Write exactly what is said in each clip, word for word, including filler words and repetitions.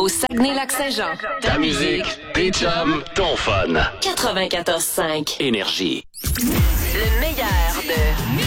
au Saguenay-Lac-Saint-Jean. Ta musique, tes chums, ton fun. quatre-vingt-quatorze cinq. Énergie. Le meilleur de...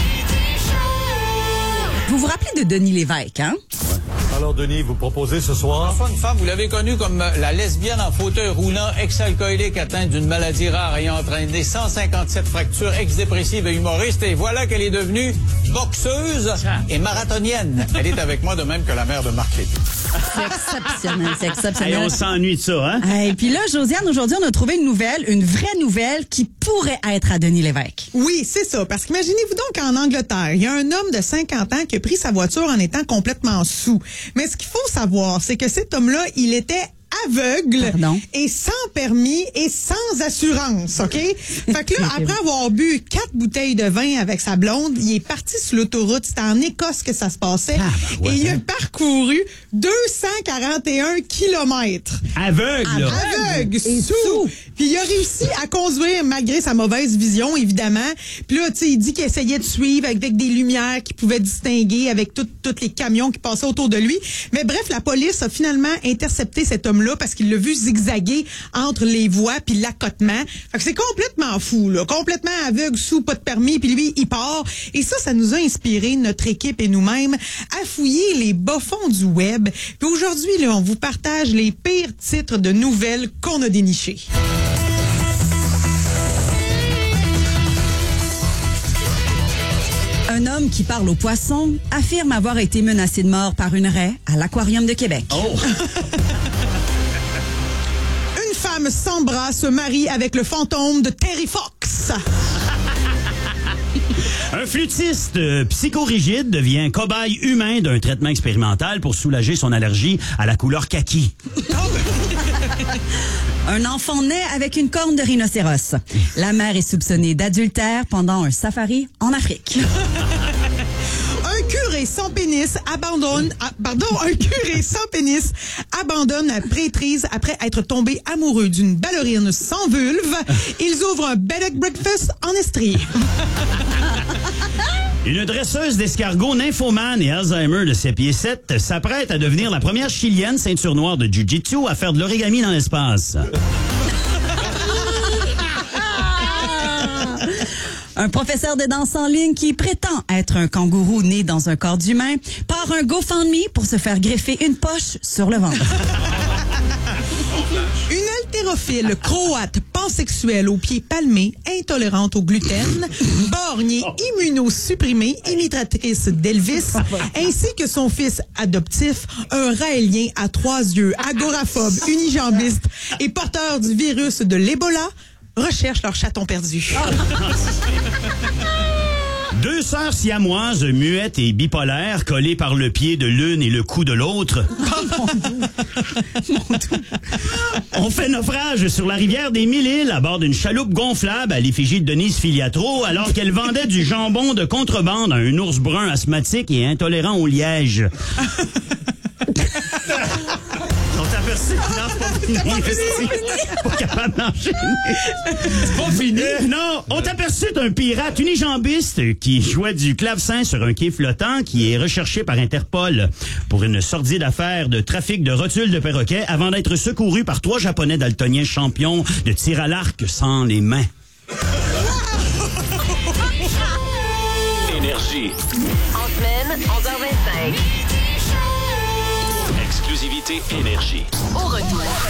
Vous vous rappelez de Denis Lévesque, hein? Alors, Denis, vous proposez ce soir? Parfois, une femme, vous l'avez connue comme la lesbienne en fauteuil roulant, ex-alcoolique atteinte d'une maladie rare ayant entraîné cent cinquante-sept fractures, ex-dépressive et humoriste. Et voilà qu'elle est devenue boxeuse et marathonienne. Elle est avec moi de même que la mère de Marc Lévy. C'est exceptionnel, c'est exceptionnel. Et on s'ennuie de ça, hein? Et puis là, Josiane, aujourd'hui, on a trouvé une nouvelle, une vraie nouvelle qui pourrait être à Denis Lévesque. Oui, c'est ça. Parce qu'imaginez-vous donc en Angleterre, il y a un homme de cinquante ans qui a pris sa voiture en étant complètement saoul. Mais ce qu'il faut savoir, c'est que cet homme-là, il était aveugle Pardon? et sans permis et sans assurance, OK? Fait que là, après avoir bu quatre bouteilles de vin avec sa blonde, il est parti sur l'autoroute. C'était en Écosse que ça se passait. Ah, ben ouais, et il a hein? parcouru deux cent quarante et un kilomètres. Aveugle, là. Aveugle, Et sous. sous. Puis il a réussi à conduire malgré sa mauvaise vision, évidemment. Puis là, tu sais, il dit qu'il essayait de suivre avec, avec des lumières qu'il pouvait distinguer avec tous les camions qui passaient autour de lui. Mais bref, la police a finalement intercepté cet homme-là parce qu'il l'a vu zigzaguer entre les voies puis l'accotement. Fait que c'est complètement fou, là. Complètement aveugle, sous, pas de permis, puis lui, il part. Et ça, ça nous a inspiré, notre équipe et nous-mêmes, à fouiller les bas-fonds du web. Puis aujourd'hui, là, on vous partage les pires titres de nouvelles qu'on a dénichés. Un homme qui parle aux poissons affirme avoir été menacé de mort par une raie à l'Aquarium de Québec. Oh! Une femme sans bras se marie avec le fantôme de Terry Fox. Un flûtiste euh, psychorigide devient cobaye humain d'un traitement expérimental pour soulager son allergie à la couleur kaki. Un enfant naît avec une corne de rhinocéros. La mère est soupçonnée d'adultère pendant un safari en Afrique. Un curé sans pénis abandonne, ah, pardon, un curé sans pénis abandonne la prêtrise après être tombé amoureux d'une ballerine sans vulve. Ils ouvrent un bed and breakfast en Estrie. Une dresseuse d'escargots nymphomane et Alzheimer de sept pieds sept s'apprête à devenir la première chilienne ceinture noire de Jiu-Jitsu à faire de l'origami dans l'espace. Un professeur de danse en ligne qui prétend être un kangourou né dans un corps d'humain part un GoFundMe pour se faire greffer une poche sur le ventre. Une haltérophile croate pansexuelle aux pieds palmés, intolérante au gluten, borgne et immunosupprimée, imitatrice d'Elvis, ainsi que son fils adoptif, un raélien à trois yeux, agoraphobe, unijambiste et porteur du virus de l'Ebola, recherchent leur chaton perdu. Deux sœurs siamoises, muettes et bipolaires, collées par le pied de l'une et le cou de l'autre, ont fait naufrage sur la rivière des Mille-Îles à bord d'une chaloupe gonflable à l'effigie de Denise Filiatro alors qu'elle vendait du jambon de contrebande à un ours brun asthmatique et intolérant au liège. On t'a aperçu? Non, c'est pas fini. Pas capable d'enchaîner. C'est pas fini. Euh, non, on t'a aperçu d'un pirate unijambiste qui jouait du clavecin sur un quai flottant qui est recherché par Interpol pour une sordide affaire de trafic de rotules de perroquets avant d'être secouru par trois Japonais daltoniens champions de tir à l'arc sans les mains. Énergie. En semaine, onze heures vingt-cinq. Exclusivité Énergie. Au retour.